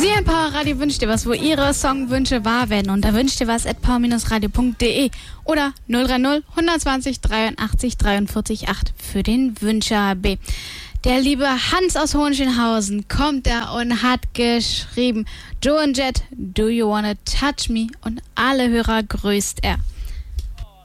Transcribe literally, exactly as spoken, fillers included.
Sie ein Powerradio wünscht dir was, wo Ihre Songwünsche wahr werden. Und da wünscht dir was at power radio punkt de oder null drei null, hundertzwanzig, dreiundachtzig, dreiundvierzig, acht für den Wünscher B. Der liebe Hans aus Hohenschönhausen kommt da und hat geschrieben: Joe and Jet, do you wanna touch me? Und alle Hörer grüßt er.